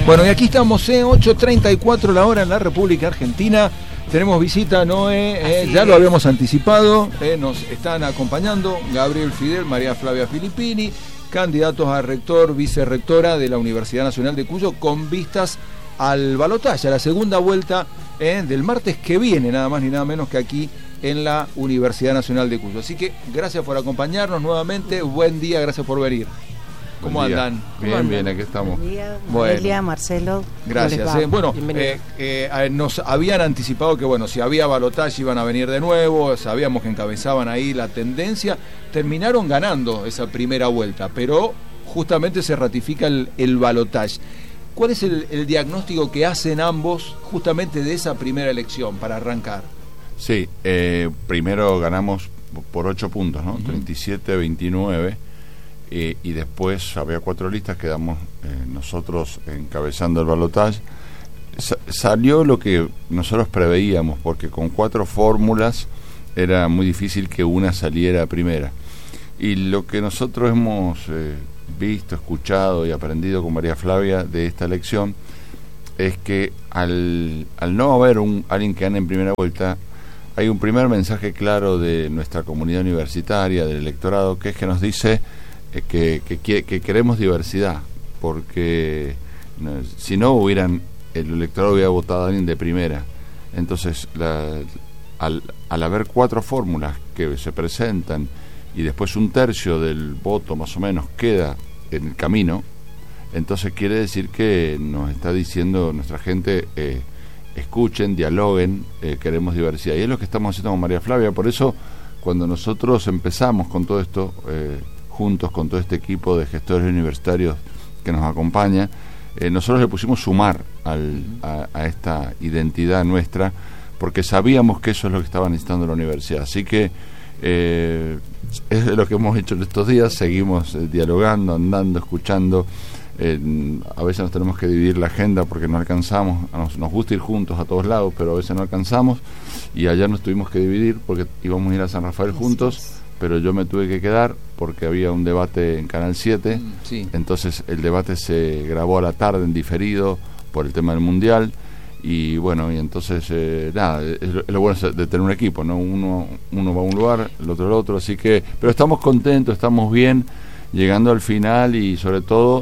Bueno, y aquí estamos, 8:34 la hora en la República Argentina. Tenemos visita, Noé, ya lo habíamos anticipado, nos están acompañando Gabriel Fidel, María Flavia Filippini, candidatos a rector, vicerrectora de la Universidad Nacional de Cuyo, con vistas al balotaje, a la segunda vuelta del martes que viene, nada más ni nada menos que aquí en la Universidad Nacional de Cuyo. Así que gracias por acompañarnos nuevamente, buen día, gracias por venir. ¿Cómo andan? Bien, aquí estamos. Buen día, bueno, Marcelo. Gracias. Bueno, nos habían anticipado que, bueno, si había balotaje iban a venir de nuevo, sabíamos que encabezaban ahí la tendencia, terminaron ganando esa primera vuelta, pero justamente se ratifica el balotaje. ¿Cuál es el diagnóstico que hacen ambos justamente de esa primera elección para arrancar? Sí, primero ganamos por 8 puntos, ¿no? 37-29. Y después había 4 listas, quedamos nosotros encabezando el balotaje. Salió lo que nosotros preveíamos, porque con 4 fórmulas era muy difícil que una saliera primera. Y lo que nosotros hemos visto, escuchado y aprendido con María Flavia de esta elección es que al no haber alguien que gane en primera vuelta, hay un primer mensaje claro de nuestra comunidad universitaria, del electorado, que es que nos dice que queremos diversidad, porque si no el electorado hubiera votado a alguien de primera. Entonces al haber 4 fórmulas que se presentan y después 1/3 del voto más o menos queda en el camino, entonces quiere decir que nos está diciendo nuestra gente, escuchen, dialoguen, queremos diversidad, y es lo que estamos haciendo con María Flavia. Por eso cuando nosotros empezamos con todo esto, juntos con todo este equipo de gestores universitarios que nos acompaña, nosotros le pusimos sumar a esta identidad nuestra, porque sabíamos que eso es lo que estaba necesitando la universidad. Así que es lo que hemos hecho en estos días, seguimos dialogando, andando, escuchando. A veces nos tenemos que dividir la agenda porque no alcanzamos, nos gusta ir juntos a todos lados, pero a veces no alcanzamos, y ayer nos tuvimos que dividir porque íbamos a ir a San Rafael juntos, pero yo me tuve que quedar porque había un debate en Canal 7, entonces el debate se grabó a la tarde en diferido por el tema del Mundial, y bueno, y entonces nada, es lo bueno de tener un equipo, ¿no? Uno va a un lugar, el otro al otro, así que, pero estamos contentos, estamos bien, llegando al final, y sobre todo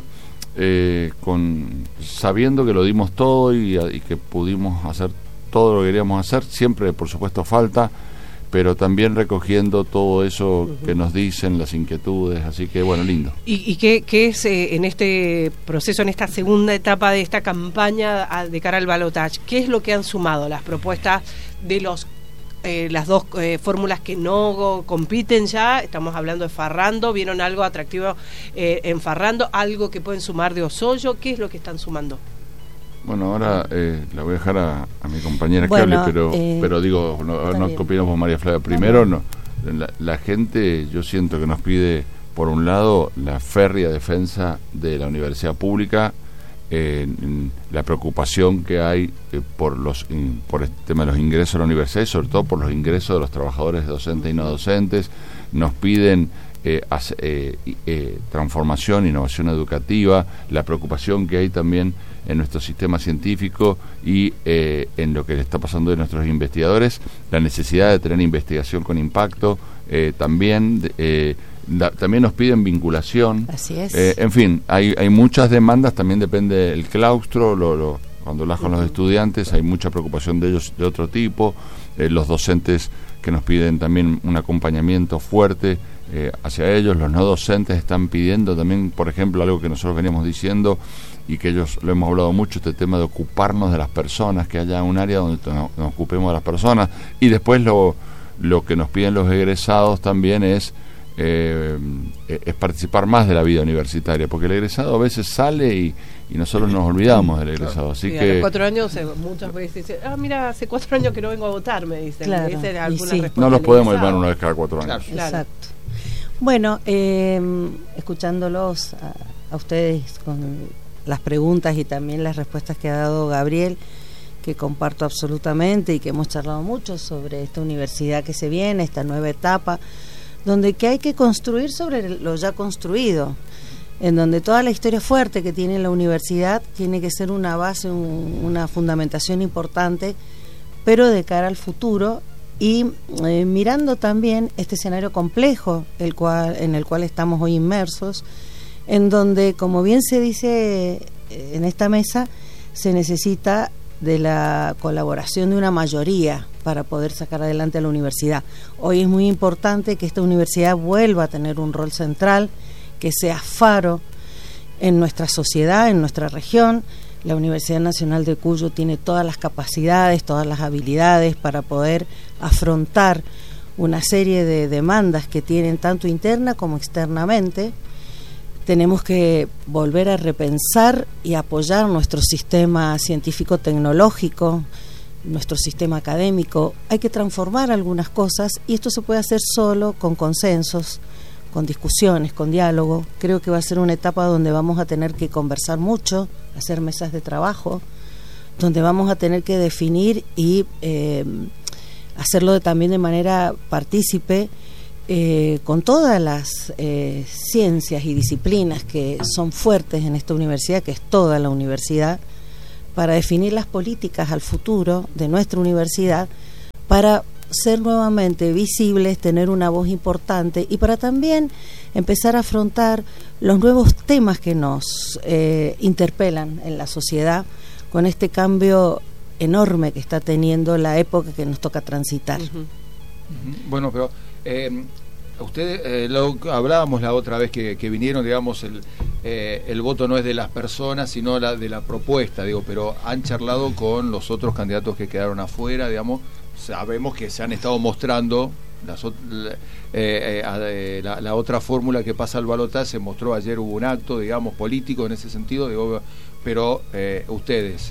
sabiendo que lo dimos todo y que pudimos hacer todo lo que queríamos hacer. Siempre, por supuesto, falta, pero también recogiendo todo eso que nos dicen, las inquietudes, así que bueno, lindo. ¿Y qué es en este proceso, en esta segunda etapa de esta campaña de cara al balotaje? ¿Qué es lo que han sumado las propuestas de las dos fórmulas que no compiten ya? Estamos hablando de Farrando. ¿Vieron algo atractivo en Farrando? ¿Algo que pueden sumar de Osollo? ¿Qué es lo que están sumando? Bueno, ahora la voy a dejar a mi compañera que hable, pero digo, no copiamos María Flavia. Primero, no, la gente, yo siento que nos pide, por un lado, la férrea defensa de la universidad pública, la preocupación que hay por el tema de los ingresos a la universidad, y sobre todo por los ingresos de los trabajadores docentes y no docentes. Nos piden transformación, innovación educativa, la preocupación que hay también en nuestro sistema científico y en lo que le está pasando de nuestros investigadores, la necesidad de tener investigación con impacto, también nos piden vinculación. Así es. En fin, hay muchas demandas, también depende del claustro, cuando hablas con los estudiantes hay mucha preocupación de ellos de otro tipo, los docentes que nos piden también un acompañamiento fuerte hacia ellos, los no docentes están pidiendo también, por ejemplo, algo que nosotros veníamos diciendo y que ellos lo hemos hablado mucho, este tema de ocuparnos de las personas, que haya un área donde nos ocupemos de las personas. Y después lo que nos piden los egresados también es participar más de la vida universitaria, porque el egresado a veces sale y nosotros nos olvidamos del egresado. Así que a los 4 años muchas veces dicen, mira, hace 4 años que no vengo a votar, me dicen. Claro, no los podemos llevar una vez cada 4 años. Claro. Exacto. Bueno, escuchándolos a ustedes con las preguntas y también las respuestas que ha dado Gabriel, que comparto absolutamente y que hemos charlado mucho sobre esta universidad que se viene, esta nueva etapa, donde que hay que construir sobre lo ya construido. en donde toda la historia fuerte que tiene la universidad tiene que ser una base, una fundamentación importante, pero de cara al futuro y mirando también este escenario complejo en el cual estamos hoy inmersos, en donde, como bien se dice en esta mesa, se necesita de la colaboración de una mayoría para poder sacar adelante a la universidad. Hoy es muy importante que esta universidad vuelva a tener un rol central, que sea faro en nuestra sociedad, en nuestra región. La Universidad Nacional de Cuyo tiene todas las capacidades, todas las habilidades para poder afrontar una serie de demandas que tienen tanto interna como externamente. Tenemos que volver a repensar y apoyar nuestro sistema científico-tecnológico, nuestro sistema académico. Hay que transformar algunas cosas y esto se puede hacer solo con consensos, con discusiones, con diálogo. Creo que va a ser una etapa donde vamos a tener que conversar mucho, hacer mesas de trabajo, donde vamos a tener que definir y hacerlo también de manera partícipe con todas las ciencias y disciplinas que son fuertes en esta universidad, que es toda la universidad, para definir las políticas al futuro de nuestra universidad, para ser nuevamente visibles, tener una voz importante y para también empezar a afrontar los nuevos temas que nos interpelan en la sociedad con este cambio enorme que está teniendo la época que nos toca transitar. Bueno, pero ustedes lo hablábamos la otra vez que vinieron, digamos, el voto no es de las personas, sino de la propuesta, digo, pero han charlado con los otros candidatos que quedaron afuera, digamos. Sabemos que se han estado mostrando la otra fórmula que pasa al balotaje. Se mostró ayer, hubo un acto, digamos, político en ese sentido, digo, pero ustedes,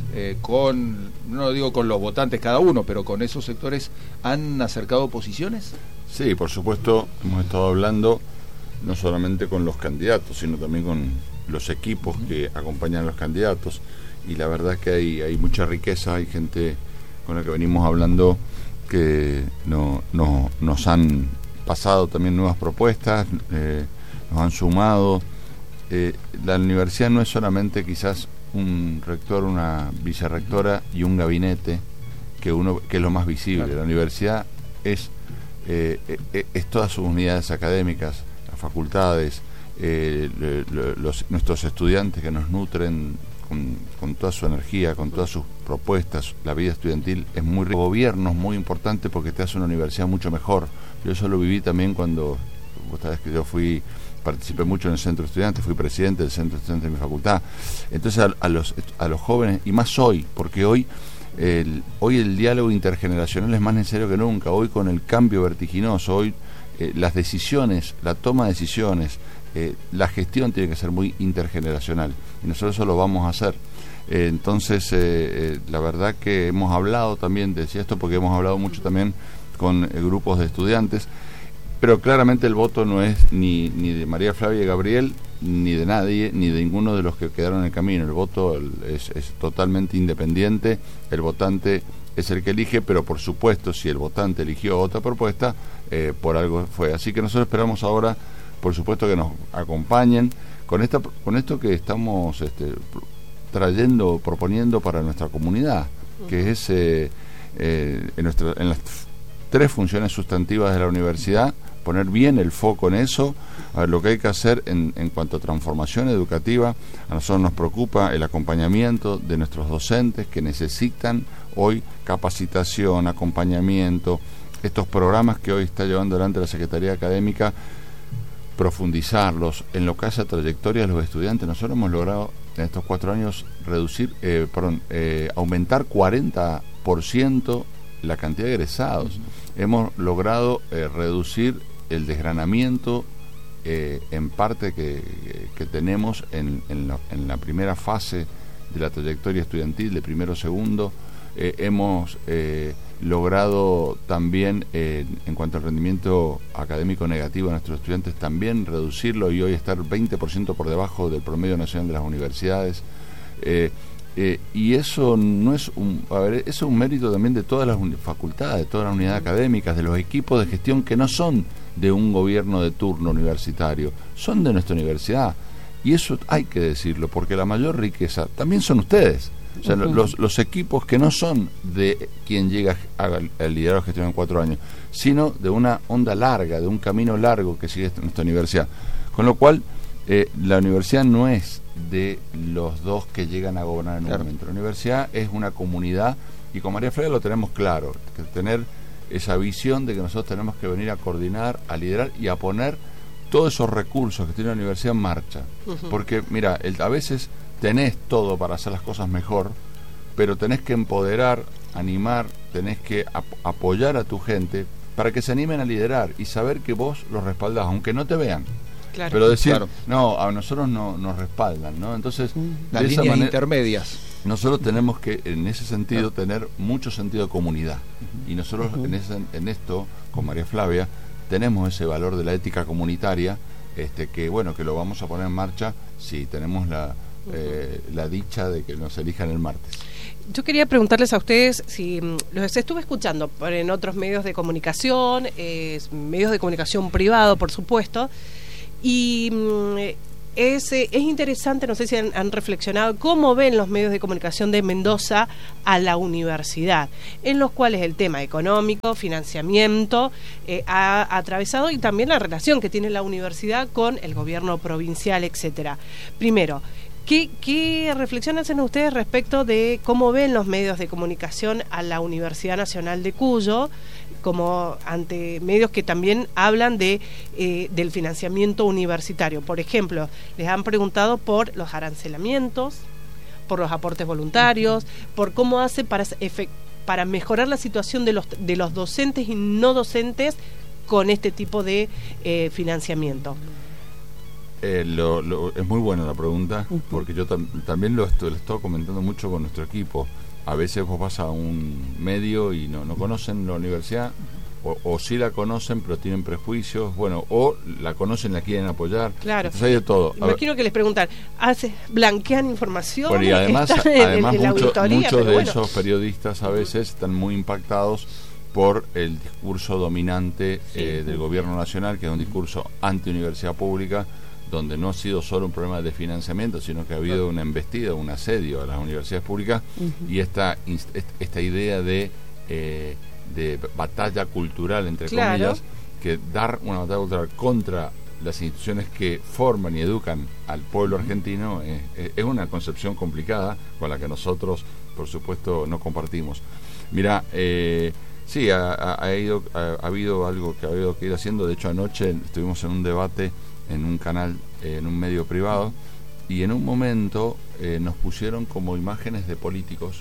no digo con los votantes cada uno, pero con esos sectores, ¿han acercado posiciones? Sí, por supuesto, hemos estado hablando no solamente con los candidatos, sino también con los equipos que acompañan a los candidatos, y la verdad es que hay mucha riqueza, hay gente con la que venimos hablando que nos han pasado también nuevas propuestas, nos han sumado. La universidad no es solamente quizás un rector, una vicerrectora y un gabinete que es lo más visible. Claro. La universidad es todas sus unidades académicas, las facultades, nuestros estudiantes que nos nutren con toda su energía, con todas sus propuestas. La vida estudiantil es muy rica. El gobierno es muy importante porque te hace una universidad mucho mejor. Yo eso lo viví también cuando, vos sabés que yo participé mucho en el centro de estudiantes, fui presidente del centro de estudiantes de mi facultad. Entonces a los jóvenes, y más hoy, porque hoy el diálogo intergeneracional es más necesario que nunca. Hoy, con el cambio vertiginoso, hoy las decisiones, la toma de decisiones, la gestión tiene que ser muy intergeneracional, y nosotros eso lo vamos a hacer. Entonces la verdad que hemos hablado también, decía esto porque hemos hablado mucho también con grupos de estudiantes, pero claramente el voto no es ni de María Flavia y Gabriel, ni de nadie, ni de ninguno de los que quedaron en el camino. El voto es totalmente independiente, el votante es el que elige, pero por supuesto, si el votante eligió otra propuesta, por algo fue. Así que nosotros esperamos ahora, por supuesto, que nos acompañen con esto que estamos proponiendo para nuestra comunidad, que es en las 3 funciones sustantivas de la universidad, poner bien el foco en eso. A ver, lo que hay que hacer en cuanto a transformación educativa. A nosotros nos preocupa el acompañamiento de nuestros docentes, que necesitan hoy capacitación, acompañamiento, estos programas que hoy está llevando adelante la Secretaría Académica, profundizarlos en lo que hace a trayectoria de los estudiantes. Nosotros hemos logrado en estos 4 años aumentar 40% la cantidad de egresados. Hemos logrado reducir el desgranamiento en parte que tenemos en la primera fase de la trayectoria estudiantil, de primero a segundo. Hemos logrado también, en cuanto al rendimiento académico negativo de nuestros estudiantes, también reducirlo, y hoy estar 20% por debajo del promedio nacional de las universidades. Y eso no es eso es un mérito también de todas las facultades, de todas las unidades académicas, de los equipos de gestión que no son de un gobierno de turno universitario, son de nuestra universidad. Y eso hay que decirlo, porque la mayor riqueza también son ustedes. O sea, los equipos que no son de quien llega al liderazgo de gestión en 4 años, sino de una onda larga, de un camino largo que sigue nuestra universidad. Con lo cual, la universidad no es de los dos que llegan a gobernar en un momento. La universidad es una comunidad, y con María Flavia lo tenemos claro, que tener esa visión de que nosotros tenemos que venir a coordinar, a liderar y a poner todos esos recursos que tiene la universidad en marcha. Porque, mira, a veces tenés todo para hacer las cosas mejor, pero tenés que empoderar, animar, tenés que apoyar a tu gente para que se animen a liderar y saber que vos los respaldás, aunque no te vean. Claro. Pero decir, no, a nosotros no nos respaldan, ¿no? Entonces, las de líneas esa intermedias. Nosotros tenemos que, en ese sentido, tener mucho sentido de comunidad. Y nosotros, en esto, con María Flavia, tenemos ese valor de la ética comunitaria, que bueno, que lo vamos a poner en marcha si tenemos la dicha de que nos elijan el martes. Yo quería preguntarles a ustedes si los estuve escuchando en otros medios de comunicación privado, por supuesto, y es interesante, no sé si han reflexionado cómo ven los medios de comunicación de Mendoza a la universidad, en los cuales el tema económico, financiamiento, ha atravesado, y también la relación que tiene la universidad con el gobierno provincial, etcétera. Primero, ¿qué reflexión hacen ustedes respecto de cómo ven los medios de comunicación a la Universidad Nacional de Cuyo, como ante medios que también hablan del financiamiento universitario? Por ejemplo, les han preguntado por los arancelamientos, por los aportes voluntarios, por cómo hace para mejorar la situación de los docentes y no docentes con este tipo de financiamiento. Es muy buena la pregunta, porque yo también lo estoy comentando mucho con nuestro equipo. A veces vos vas a un medio y no conocen la universidad, o sí la conocen pero tienen prejuicios, bueno, o la conocen y la quieren apoyar. Claro. Entonces hay de todo. Imagino que les preguntan, ¿blanquean información? Bueno, y además muchos de esos periodistas a veces están muy impactados por el discurso dominante del gobierno nacional, que es un discurso anti-universidad pública, donde no ha sido solo un problema de financiamiento, sino que ha habido una embestida, un asedio a las universidades públicas, y esta idea de batalla cultural, entre comillas, que dar una batalla cultural contra las instituciones que forman y educan al pueblo argentino es una concepción complicada con la que nosotros, por supuesto, no compartimos. Mira, sí, ha habido algo que ha habido que ir haciendo. De hecho, anoche estuvimos en un debate en un canal, en un medio privado, y en un momento nos pusieron como imágenes de políticos,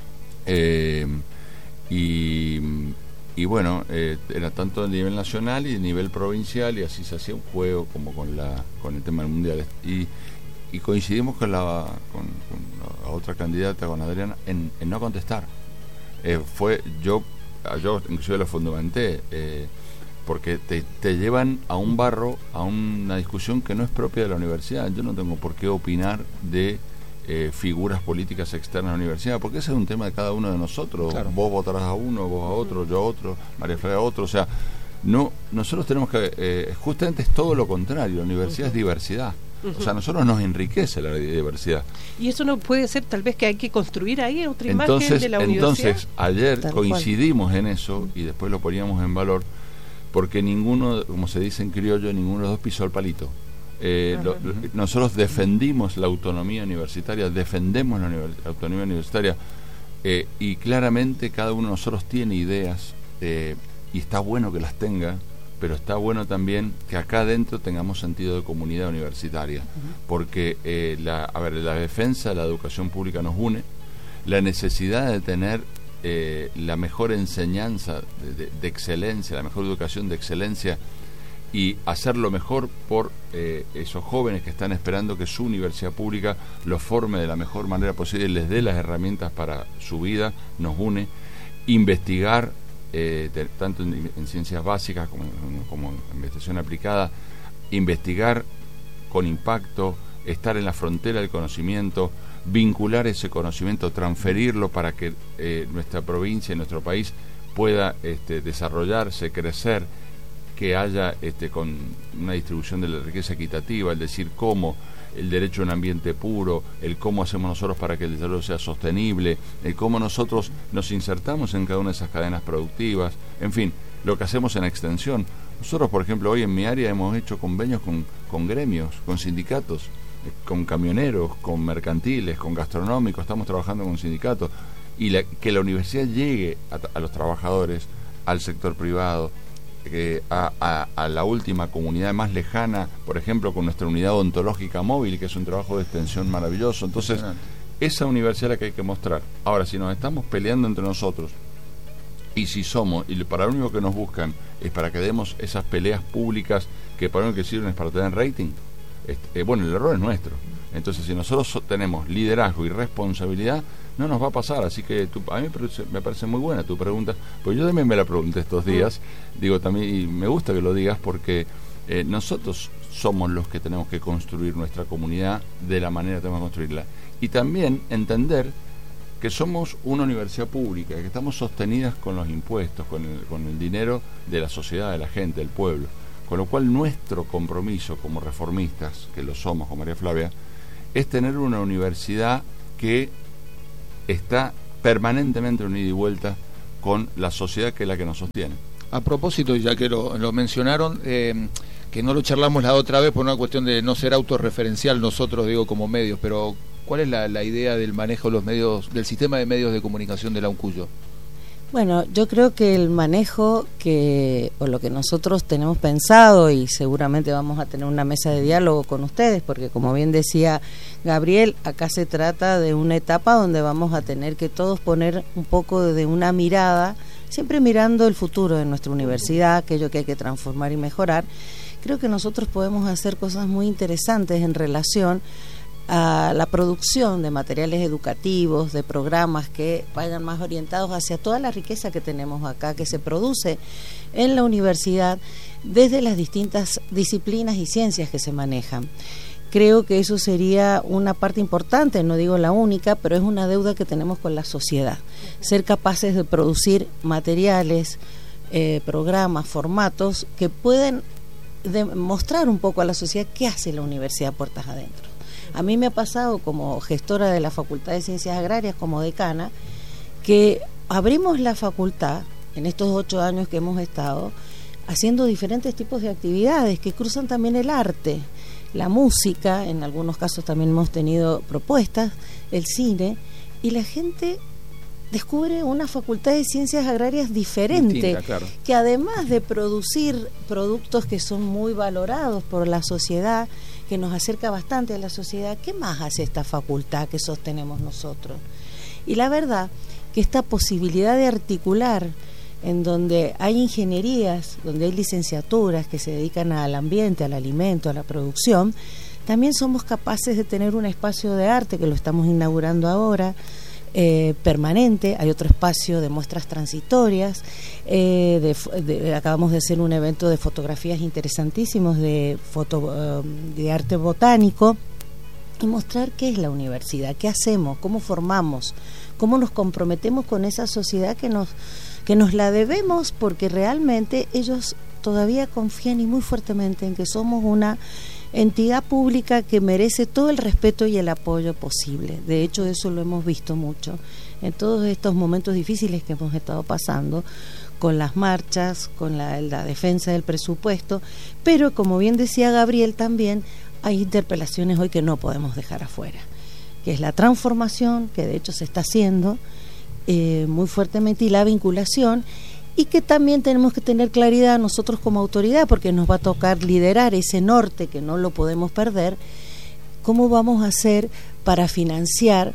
y bueno, era tanto a nivel nacional y a nivel provincial, y así se hacía un juego como con el tema del mundial, y coincidimos con la otra candidata, con Adriana, en no contestar. Yo inclusive lo fundamenté, porque te llevan a un barro, a una discusión que no es propia de la universidad. Yo no tengo por qué opinar de figuras políticas externas a la universidad, porque ese es un tema de cada uno de nosotros. Claro. Vos votarás a uno, vos a otro, yo a otro, María Flavia a otro. O sea, nosotros tenemos que, justamente es todo lo contrario. La universidad es diversidad. O sea, a nosotros nos enriquece la diversidad. Y eso no puede ser, tal vez, que hay que construir ahí otra imagen de la universidad. Entonces, ayer coincidimos en eso, y después lo poníamos en valor, porque ninguno, como se dice en criollo, ninguno de los dos pisó el palito. Nosotros defendimos la autonomía universitaria, defendemos la autonomía universitaria, y claramente cada uno de nosotros tiene ideas, y está bueno que las tenga, pero está bueno también que acá adentro tengamos sentido de comunidad universitaria, porque la defensa de la educación pública nos une, la necesidad de tener la mejor enseñanza de excelencia, la mejor educación de excelencia, y hacerlo mejor por esos jóvenes que están esperando que su universidad pública los forme de la mejor manera posible y les dé las herramientas para su vida, nos une. Investigar, tanto en ciencias básicas como en investigación aplicada, investigar con impacto, estar en la frontera del conocimiento, vincular ese conocimiento, transferirlo para que nuestra provincia y nuestro país pueda desarrollarse, crecer, que haya con una distribución de la riqueza equitativa, es decir, cómo el derecho a un ambiente puro, el cómo hacemos nosotros para que el desarrollo sea sostenible, el cómo nosotros nos insertamos en cada una de esas cadenas productivas, en fin, lo que hacemos en extensión. Nosotros, por ejemplo, hoy en mi área hemos hecho convenios con gremios, con sindicatos, con camioneros, con mercantiles, con gastronómicos, estamos trabajando con sindicatos, y que la universidad llegue a los trabajadores, al sector privado, a la última comunidad más lejana, por ejemplo, con nuestra unidad odontológica móvil, que es un trabajo de extensión maravilloso. Entonces, esa universidad es la que hay que mostrar. Ahora, si nos estamos peleando entre nosotros, y si somos, y para lo único que nos buscan es para que demos esas peleas públicas que para lo que sirven es para tener rating, bueno, el error es nuestro. Entonces, si nosotros tenemos liderazgo y responsabilidad, no nos va a pasar. Así que a mí me parece muy buena tu pregunta, pues yo también me la pregunté estos días, digo también, y me gusta que lo digas porque nosotros somos los que tenemos que construir nuestra comunidad de la manera que tenemos que construirla, y también entender que somos una universidad pública, que estamos sostenidas con los impuestos, con el dinero de la sociedad, de la gente, del pueblo, con lo cual nuestro compromiso como reformistas, que lo somos con María Flavia, es tener una universidad que está permanentemente unida y vuelta con la sociedad, que es la que nos sostiene. A propósito, ya que lo mencionaron, que no lo charlamos la otra vez por una cuestión de no ser autorreferencial nosotros, digo, como medios, pero ¿cuál es la idea del manejo de los medios, del sistema de medios de comunicación de la UNCUYO? Bueno, yo creo que el manejo o lo que nosotros tenemos pensado, y seguramente vamos a tener una mesa de diálogo con ustedes, porque como bien decía Gabriel, acá se trata de una etapa donde vamos a tener que todos poner un poco de una mirada, siempre mirando el futuro de nuestra universidad, aquello que hay que transformar y mejorar. Creo que nosotros podemos hacer cosas muy interesantes en relación a la producción de materiales educativos, de programas que vayan más orientados hacia toda la riqueza que tenemos acá, que se produce en la universidad desde las distintas disciplinas y ciencias que se manejan. Creo que eso sería una parte importante, no digo la única, pero es una deuda que tenemos con la sociedad. Ser capaces de producir materiales, programas, formatos que pueden mostrar un poco a la sociedad qué hace la universidad puertas adentro. A mí me ha pasado como gestora de la Facultad de Ciencias Agrarias, como decana, que abrimos la facultad en estos 8 años que hemos estado haciendo diferentes tipos de actividades que cruzan también el arte, la música, en algunos casos también hemos tenido propuestas, el cine, y la gente descubre una Facultad de Ciencias Agrarias diferente, distinta, claro, que además de producir productos que son muy valorados por la sociedad, que nos acerca bastante a la sociedad, ¿qué más hace esta facultad que sostenemos nosotros? Y la verdad que esta posibilidad de articular, en donde hay ingenierías, donde hay licenciaturas que se dedican al ambiente, al alimento, a la producción, también somos capaces de tener un espacio de arte, que lo estamos inaugurando ahora, permanente. Hay otro espacio de muestras transitorias, acabamos de hacer un evento de fotografías interesantísimos de arte botánico, y mostrar qué es la universidad, qué hacemos, cómo formamos, cómo nos comprometemos con esa sociedad que nos la debemos, porque realmente ellos todavía confían y muy fuertemente en que somos una entidad pública que merece todo el respeto y el apoyo posible. De hecho, eso lo hemos visto mucho en todos estos momentos difíciles que hemos estado pasando, con las marchas, con la defensa del presupuesto, pero como bien decía Gabriel también, hay interpelaciones hoy que no podemos dejar afuera, que es la transformación, que de hecho se está haciendo muy fuertemente, y la vinculación, y que también tenemos que tener claridad nosotros como autoridad, porque nos va a tocar liderar ese norte que no lo podemos perder. ¿Cómo vamos a hacer para financiar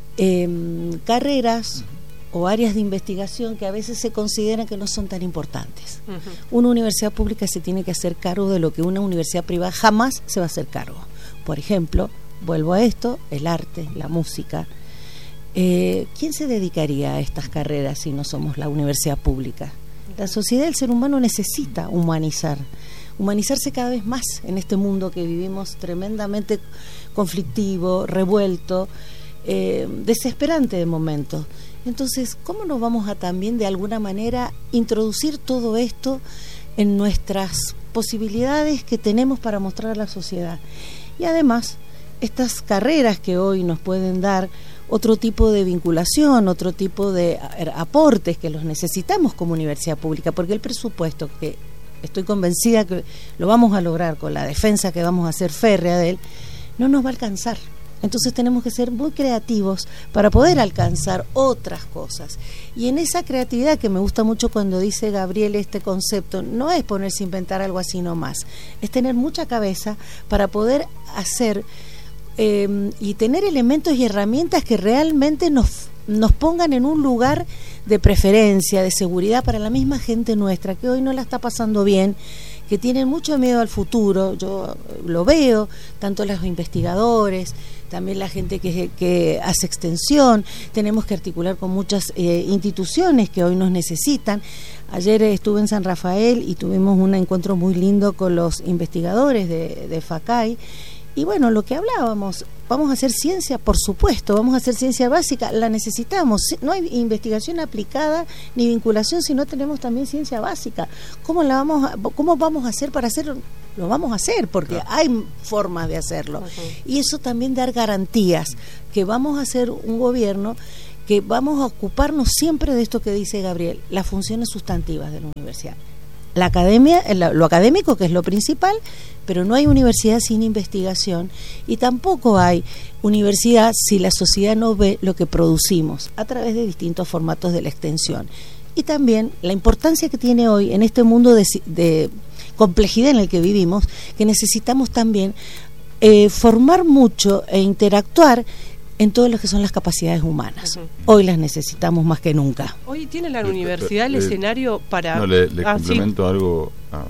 carreras o áreas de investigación que a veces se consideran que no son tan importantes? Una universidad pública se tiene que hacer cargo de lo que una universidad privada jamás se va a hacer cargo. Por ejemplo, vuelvo a esto, el arte, la música. ¿Quién se dedicaría a estas carreras si no somos la universidad pública? La sociedad, el ser humano necesita humanizarse cada vez más en este mundo que vivimos tremendamente conflictivo, revuelto, desesperante de momentos. Entonces, ¿cómo nos vamos a también de alguna manera introducir todo esto en nuestras posibilidades que tenemos para mostrar a la sociedad? Y además, estas carreras que hoy nos pueden dar otro tipo de vinculación, otro tipo de aportes que los necesitamos como universidad pública, porque el presupuesto, que estoy convencida que lo vamos a lograr con la defensa que vamos a hacer férrea de él, no nos va a alcanzar. Entonces tenemos que ser muy creativos para poder alcanzar otras cosas. Y en esa creatividad, que me gusta mucho cuando dice Gabriel este concepto, no es ponerse a inventar algo así nomás, es tener mucha cabeza para poder hacer y tener elementos y herramientas que realmente nos pongan en un lugar de preferencia, de seguridad para la misma gente nuestra, que hoy no la está pasando bien, que tienen mucho miedo al futuro. Yo lo veo, tanto los investigadores, también la gente que hace extensión. Tenemos que articular con muchas instituciones que hoy nos necesitan. Ayer estuve en San Rafael y tuvimos un encuentro muy lindo con los investigadores de FACAI. Y bueno, lo que hablábamos, vamos a hacer ciencia, por supuesto, vamos a hacer ciencia básica, la necesitamos. No hay investigación aplicada ni vinculación si no tenemos también ciencia básica. ¿Cómo vamos a hacer para hacerlo? Lo vamos a hacer porque hay formas de hacerlo. Y eso también dar garantías, que vamos a hacer un gobierno que vamos a ocuparnos siempre de esto que dice Gabriel, las funciones sustantivas de la universidad. La academia, lo académico, que es lo principal, pero no hay universidad sin investigación, y tampoco hay universidad si la sociedad no ve lo que producimos a través de distintos formatos de la extensión. Y también la importancia que tiene hoy en este mundo de complejidad en el que vivimos, que necesitamos también formar mucho e interactuar en todo lo que son las capacidades humanas. Hoy las necesitamos más que nunca. Hoy tiene la universidad el escenario para... No, le complemento algo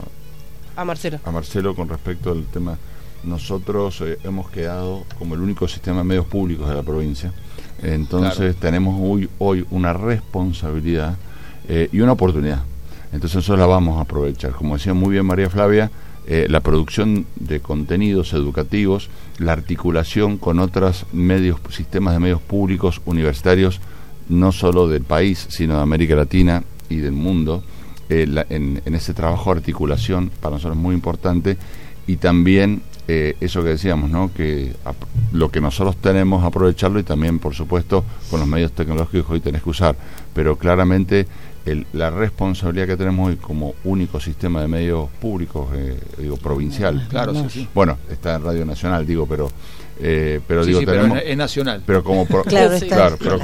a Marcelo. A Marcelo con respecto al tema. Nosotros hemos quedado como el único sistema de medios públicos de la provincia. Entonces tenemos hoy una responsabilidad y una oportunidad. Entonces nosotros la vamos a aprovechar. Como decía muy bien María Flavia, la producción de contenidos educativos, la articulación con otros sistemas de medios públicos universitarios, no solo del país, sino de América Latina y del mundo, en ese trabajo de articulación para nosotros es muy importante. Y también eso que decíamos, ¿no? Que lo que nosotros tenemos aprovecharlo, y también por supuesto con los medios tecnológicos que hoy tenés que usar, pero claramente la responsabilidad que tenemos hoy como único sistema de medios públicos, provincial. Claro, sí. Bueno, está en Radio Nacional, digo, pero digo, sí, tenemos, pero es nacional. pero como claro, pero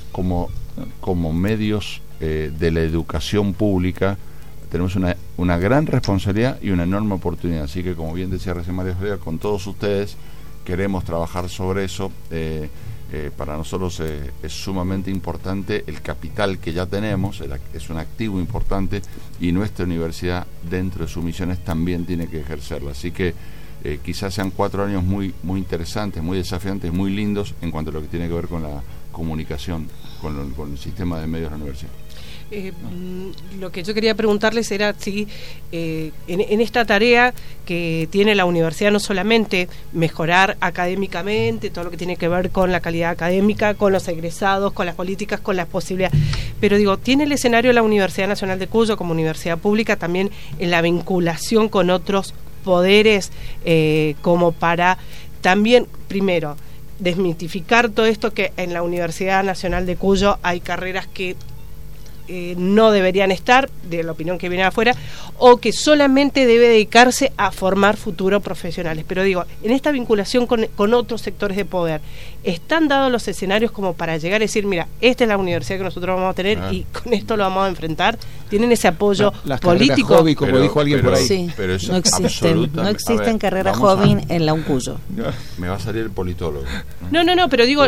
como medios de la educación pública tenemos una gran responsabilidad y una enorme oportunidad. Así que, como bien decía recién María Flavia, con todos ustedes queremos trabajar sobre eso. Para nosotros es sumamente importante el capital que ya tenemos, es un activo importante, y nuestra universidad dentro de sus misiones también tiene que ejercerlo. Así que quizás sean 4 años muy interesantes, muy desafiantes, muy lindos en cuanto a lo que tiene que ver con la comunicación, con el sistema de medios de la universidad. Lo que yo quería preguntarles era si en esta tarea que tiene la universidad, no solamente mejorar académicamente todo lo que tiene que ver con la calidad académica, con los egresados, con las políticas, con las posibilidades, pero digo, tiene el escenario de la Universidad Nacional de Cuyo como universidad pública también en la vinculación con otros poderes, como para también, primero, desmitificar todo esto, que en la Universidad Nacional de Cuyo hay carreras que no deberían estar, de la opinión que viene de afuera, o que solamente debe dedicarse a formar futuros profesionales. Pero digo, en esta vinculación con otros sectores de poder, ¿están dados los escenarios como para llegar a decir, mira, esta es la universidad que nosotros vamos a tener y con esto lo vamos a enfrentar? ¿Tienen ese apoyo político? Hobby, como dijo alguien por ahí. Sí, pero eso no existen carreras hobby en la UNCUYO. Me va a salir el politólogo. No, pero digo,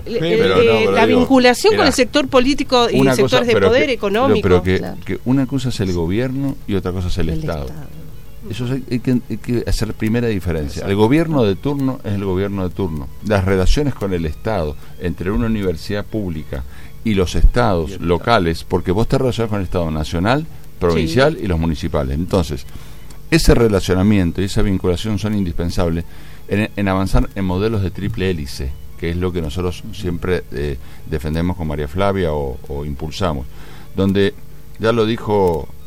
la vinculación con el sector político y sectores de poder económico. Pero que una cosa es el gobierno y otra cosa es el Estado. Eso hay que hacer primera diferencia. El gobierno de turno es el gobierno de turno. Las relaciones con el Estado, entre una universidad pública y los estados locales, porque vos te relacionás con el Estado nacional, provincial y los municipales. Entonces, ese relacionamiento y esa vinculación son indispensables en avanzar en modelos de triple hélice, que es lo que nosotros siempre defendemos con María Flavia o impulsamos, donde ya lo dijo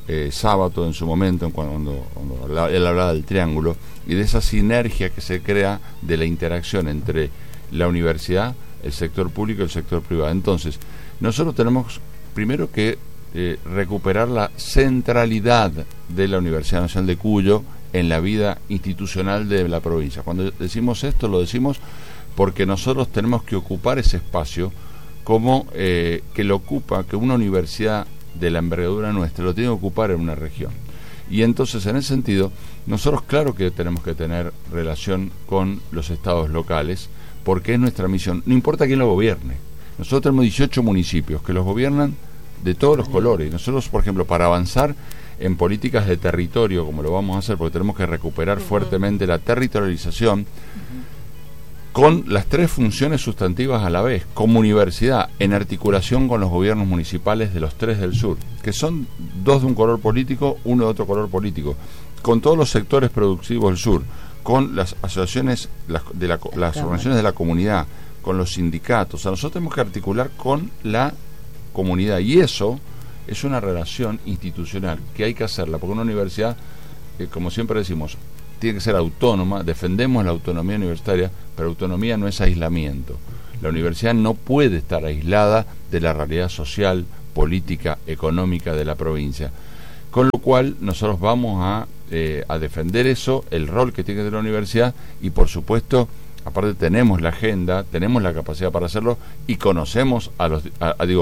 Sábato en su momento, cuando él hablaba del triángulo, y de esa sinergia que se crea de la interacción entre la universidad, el sector público y el sector privado. Entonces, nosotros tenemos primero que recuperar la centralidad de la Universidad Nacional de Cuyo en la vida institucional de la provincia. Cuando decimos esto, lo decimos porque nosotros tenemos que ocupar ese espacio como que lo ocupa, que una universidad de la envergadura nuestra lo tiene que ocupar en una región. Y entonces, en ese sentido, nosotros claro que tenemos que tener relación con los estados locales, porque es nuestra misión, no importa quién lo gobierne. Nosotros tenemos 18 municipios que los gobiernan de todos los colores. Nosotros, por ejemplo, para avanzar en políticas de territorio, como lo vamos a hacer, porque tenemos que recuperar fuertemente la territorialización, con las 3 funciones sustantivas a la vez, como universidad, en articulación con los gobiernos municipales de los 3 del sur, que son 2 de un color político, 1 de otro color político, con todos los sectores productivos del sur, con las asociaciones, las organizaciones de la comunidad, con los sindicatos. O sea, nosotros tenemos que articular con la comunidad, y eso es una relación institucional que hay que hacerla, porque una universidad, como siempre decimos, tiene que ser autónoma. Defendemos la autonomía universitaria, pero autonomía no es aislamiento. La universidad no puede estar aislada de la realidad social, política, económica de la provincia. Con lo cual, nosotros vamos a defender eso, el rol que tiene que tener la universidad, y por supuesto, aparte tenemos la agenda, tenemos la capacidad para hacerlo, y conocemos a los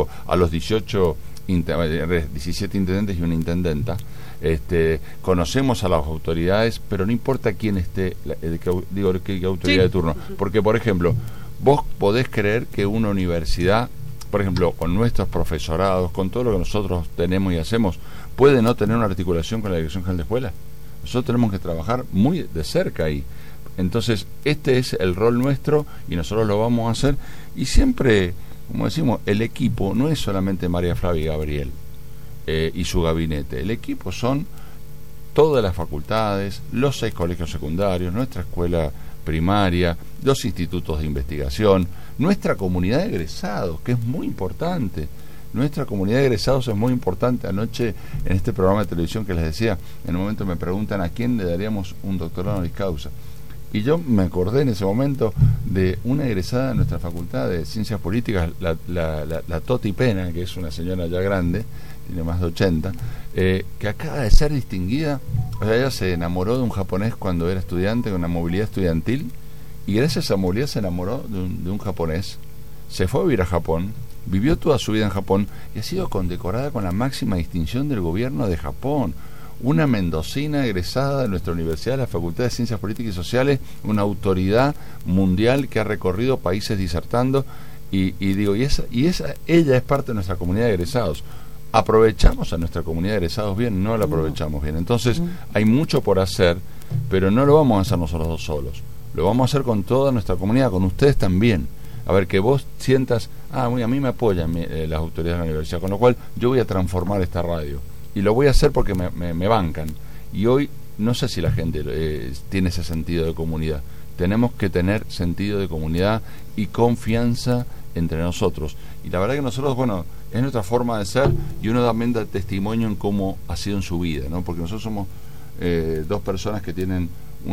17 intendentes y una intendenta. Conocemos a las autoridades, pero no importa quién esté, qué autoridad de turno, porque por ejemplo, vos podés creer que una universidad, por ejemplo, con nuestros profesorados, con todo lo que nosotros tenemos y hacemos, puede no tener una articulación con la Dirección General de Escuelas. Nosotros tenemos que trabajar muy de cerca ahí. Entonces, este es el rol nuestro y nosotros lo vamos a hacer. Y siempre, como decimos, el equipo no es solamente María Flavia y Gabriel y su gabinete. El equipo son todas las facultades, los 6 colegios secundarios, nuestra escuela primaria, los institutos de investigación, nuestra comunidad de egresados, que es muy importante. Nuestra comunidad de egresados es muy importante. Anoche, en este programa de televisión que les decía, en un momento me preguntan a quién le daríamos un doctorado honoris causa. Y yo me acordé en ese momento de una egresada de nuestra Facultad de Ciencias Políticas, la Toti Pena, que es una señora ya grande, tiene más de 80, que acaba de ser distinguida. O sea, ella se enamoró de un japonés cuando era estudiante, con una movilidad estudiantil, y gracias a esa movilidad se enamoró de un japonés, se fue a vivir a Japón, vivió toda su vida en Japón y ha sido condecorada con la máxima distinción del gobierno de Japón. Una mendocina egresada de nuestra universidad, de la Facultad de Ciencias Políticas y Sociales, una autoridad mundial que ha recorrido países disertando, ella es parte de nuestra comunidad de egresados. ¿Aprovechamos a nuestra comunidad de egresados bien? No la aprovechamos bien. Entonces, hay mucho por hacer, pero no lo vamos a hacer nosotros dos solos. Lo vamos a hacer con toda nuestra comunidad, con ustedes también. A ver, que vos sientas, a mí me apoyan las autoridades de la universidad, con lo cual yo voy a transformar esta radio. Y lo voy a hacer porque me bancan. Y hoy no sé si la gente tiene ese sentido de comunidad. Tenemos que tener sentido de comunidad y confianza entre nosotros. Y la verdad que nosotros, es nuestra forma de ser, y uno también da testimonio en cómo ha sido en su vida, ¿no? Porque nosotros somos 2 personas que tienen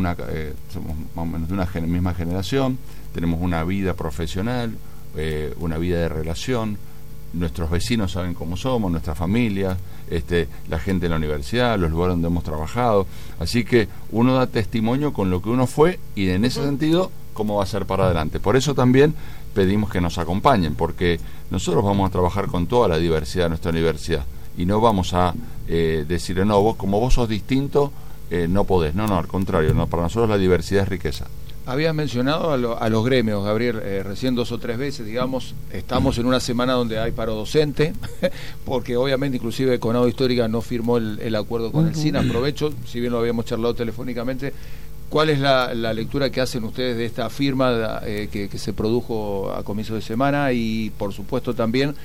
somos más o menos de una misma generación, tenemos una vida profesional, una vida de relación. Nuestros vecinos saben cómo somos, nuestra familia, la gente en la universidad, los lugares donde hemos trabajado. Así que uno da testimonio con lo que uno fue, y en ese sentido, cómo va a ser para adelante. Por eso también pedimos que nos acompañen, porque nosotros vamos a trabajar con toda la diversidad de nuestra universidad, y no vamos a decirle, no, vos sos distinto, no podés. No, al contrario, no, para nosotros la diversidad es riqueza. Habías mencionado a los gremios, Gabriel, recién 2 o 3 veces, digamos, estamos en una semana donde hay paro docente, porque obviamente inclusive Conado Histórica no firmó el acuerdo con el SIN. Aprovecho, si bien lo habíamos charlado telefónicamente, ¿cuál es la lectura que hacen ustedes de esta firma que se produjo a comienzo de semana? Y por supuesto también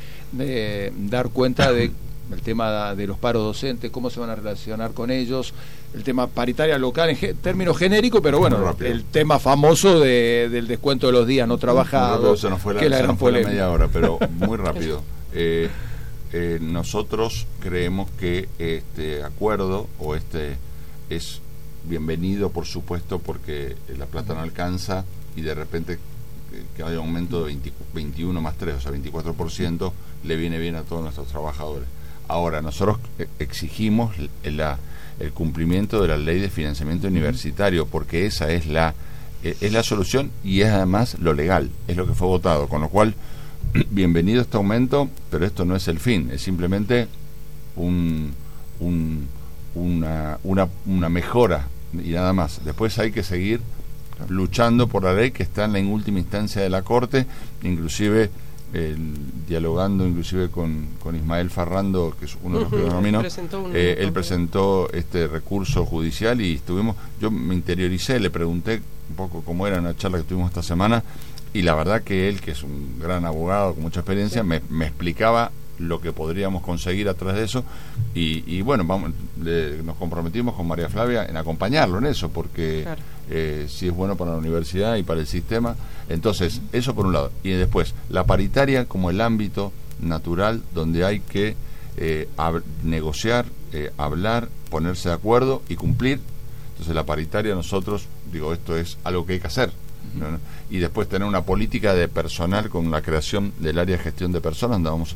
dar cuenta de el tema de los paros docentes, cómo se van a relacionar con ellos, el tema paritaria local en términos genéricos, pero el tema famoso del descuento de los días no trabajados, se nos fue la gran polémica. Media hora, pero muy rápido. nosotros creemos que este acuerdo o es bienvenido, por supuesto, porque la plata no alcanza y de repente que haya un aumento de 21 más 3, o sea, 24%, le viene bien a todos nuestros trabajadores. Ahora, nosotros exigimos el cumplimiento de la ley de financiamiento universitario, porque esa es la solución y es además lo legal, es lo que fue votado, con lo cual, bienvenido este aumento, pero esto no es el fin, es simplemente una mejora y nada más. Después hay que seguir luchando por la ley que está en la última instancia de la Corte, inclusive dialogando inclusive con Ismael Farrando, que es uno de los que denominó, él presentó este recurso judicial y yo me interioricé, le pregunté un poco cómo era una charla que tuvimos esta semana, y la verdad que él, que es un gran abogado con mucha experiencia, me explicaba lo que podríamos conseguir a través de eso, y bueno, nos comprometimos con María Flavia en acompañarlo en eso, porque claro, sí es bueno para la universidad y para el sistema. Entonces, eso por un lado, y después la paritaria como el ámbito natural donde hay que negociar, hablar, ponerse de acuerdo y cumplir. Entonces la paritaria, nosotros, esto es algo que hay que hacer, ¿no? Y después tener una política de personal con la creación del área de gestión de personas, donde vamos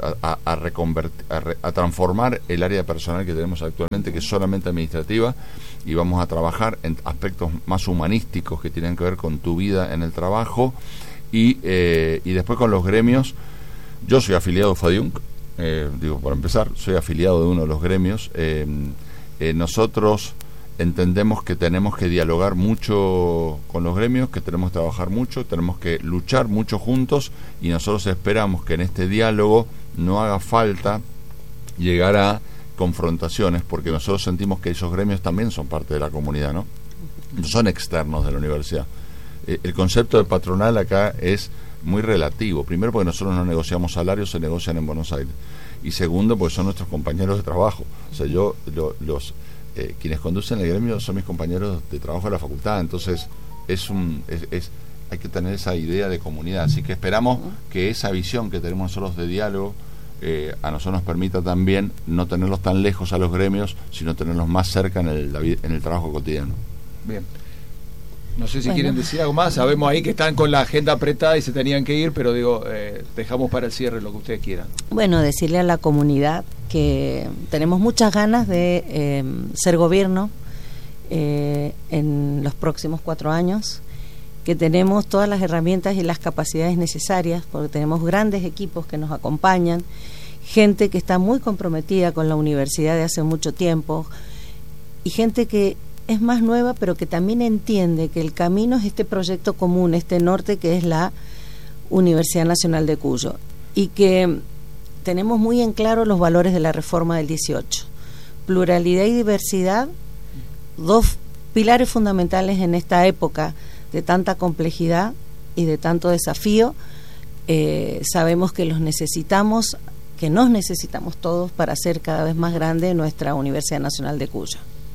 a transformar el área de personal que tenemos actualmente, que es solamente administrativa, y vamos a trabajar en aspectos más humanísticos que tienen que ver con tu vida en el trabajo, y después con los gremios. Yo soy afiliado a FADIUNC, para empezar, soy afiliado de uno de los gremios. Nosotros entendemos que tenemos que dialogar mucho con los gremios, que tenemos que trabajar mucho, tenemos que luchar mucho juntos, y nosotros esperamos que en este diálogo no haga falta llegar a confrontaciones, porque nosotros sentimos que esos gremios también son parte de la comunidad, ¿no? No son externos de la universidad. El concepto de patronal acá es muy relativo. Primero, porque nosotros no negociamos salarios, se negocian en Buenos Aires. Y segundo, porque son nuestros compañeros de trabajo. O sea, quienes conducen el gremio son mis compañeros de trabajo de la facultad. Entonces, hay que tener esa idea de comunidad. Así que esperamos que esa visión que tenemos nosotros de diálogo a nosotros nos permita también no tenerlos tan lejos a los gremios, sino tenerlos más cerca en el trabajo cotidiano. Bien. No sé si quieren decir algo más. Sabemos ahí que están con la agenda apretada y se tenían que ir, pero dejamos para el cierre lo que ustedes quieran. Bueno, decirle a la comunidad que tenemos muchas ganas de ser gobierno en los próximos 4 años, que tenemos todas las herramientas y las capacidades necesarias, porque tenemos grandes equipos que nos acompañan, gente que está muy comprometida con la universidad de hace mucho tiempo, y gente que es más nueva, pero que también entiende que el camino es este proyecto común, este norte que es la Universidad Nacional de Cuyo, y que tenemos muy en claro los valores de la reforma del 18. Pluralidad y diversidad, 2 pilares fundamentales en esta época de tanta complejidad y de tanto desafío. Sabemos que nos necesitamos todos para hacer cada vez más grande nuestra Universidad Nacional de Cuyo.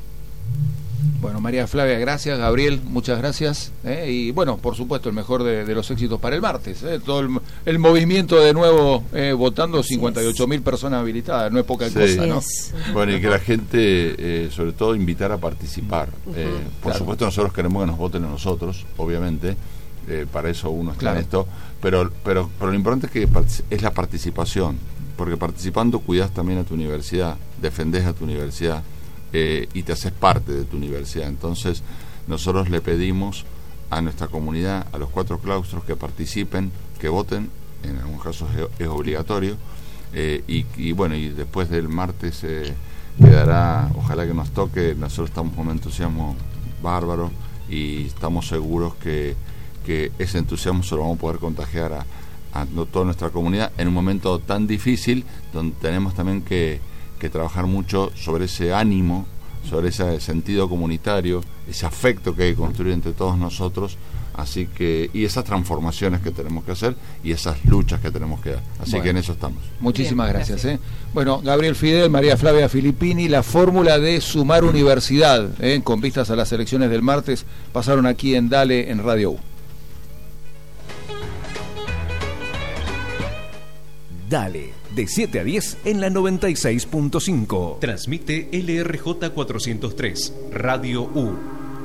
Bueno, María Flavia, gracias. Gabriel, muchas gracias. Y bueno, por supuesto, el mejor de los éxitos para el martes. Todo el movimiento de nuevo votando, 58.000 personas habilitadas, no es poca cosa, ¿no? Bueno, y que la gente, sobre todo, invitar a participar. Por supuesto, nosotros queremos que nos voten a nosotros, obviamente. Para eso uno está en esto. Pero lo importante es que es la participación, porque participando cuidas también a tu universidad, defendés a tu universidad. Y te haces parte de tu universidad. Entonces nosotros le pedimos a nuestra comunidad, a los 4 claustros, que participen, que voten, en algunos casos es obligatorio, y bueno, y después del martes quedará, ojalá que nos toque. Nosotros estamos con un entusiasmo bárbaro y estamos seguros que ese entusiasmo se lo vamos a poder contagiar a toda nuestra comunidad en un momento tan difícil, donde tenemos también que trabajar mucho sobre ese ánimo, sobre ese sentido comunitario, ese afecto que hay que construir entre todos nosotros, así que, y esas transformaciones que tenemos que hacer y esas luchas que tenemos que dar. Así que en eso estamos. Muchísimas gracias. Bueno, Gabriel Fidel, María Flavia Filippini, la fórmula de sumar universidad, con vistas a las elecciones del martes, pasaron aquí en Dale en Radio U. Dale, de 7 a 10 en la 96.5. Transmite LRJ 403, Radio U.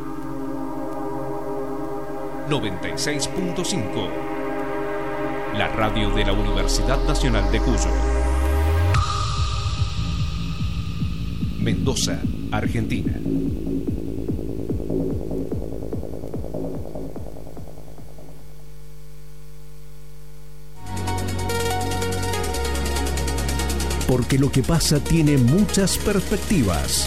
96.5. La radio de la Universidad Nacional de Cuyo. Mendoza, Argentina. Porque lo que pasa tiene muchas perspectivas.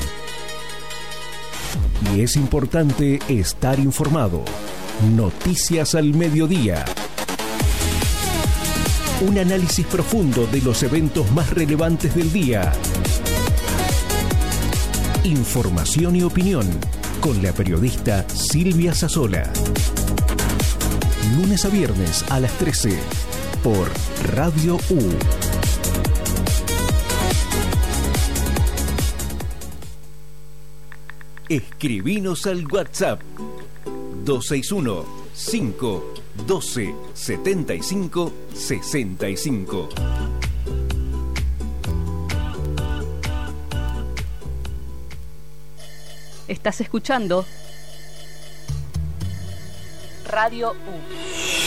Y es importante estar informado. Noticias al mediodía. Un análisis profundo de los eventos más relevantes del día. Información y opinión con la periodista Silvia Sassola. Lunes a viernes a las 13 por Radio U. Escribinos al WhatsApp 261-512-75-65. Estás escuchando Radio U.